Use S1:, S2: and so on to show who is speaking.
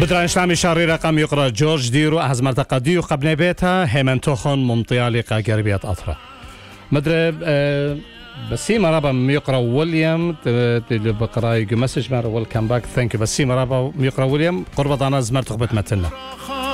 S1: بدران إسلامي شاري رقم يقرأ جورج ديرو أهز مرتقديو قبل بيتها هيمن توخن ممطيالقة قربية أطرة مدري بس مرابا يقرأ ويليام بقرأ مسج مر ويلكم باك ثانك يو بس مرابا يقرأ ويليام قرب ضانا زمر تخبط متنا